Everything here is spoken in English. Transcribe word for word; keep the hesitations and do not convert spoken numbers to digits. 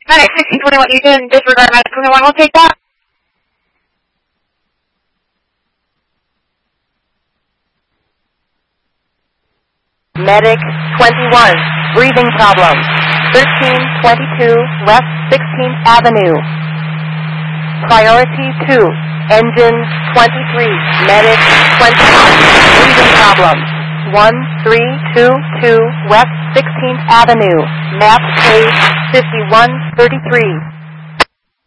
Medic sixteen twenty-one, you can disregard medic twenty-one, we'll take that. Medic twenty-one, breathing problems. thirteen twenty-two West sixteenth Avenue. Priority two, engine twenty-three, medic twenty-one, breathing problems. one three two two West sixteenth Avenue, map page fifty-one thirty-three.